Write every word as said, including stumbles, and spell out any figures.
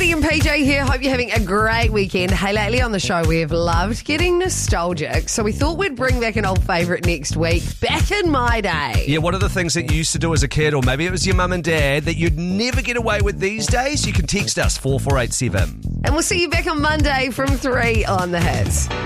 Maddie and P J here. Hope you're having a great weekend. Hey, lately on the show, we have loved getting nostalgic, so we thought we'd bring back an old favourite next week. Back in my day. Yeah, what are the things that you used to do as a kid, or maybe it was your mum and dad, that you'd never get away with these days? You can text us four four eight seven. And we'll see you back on Monday from three on The Hits.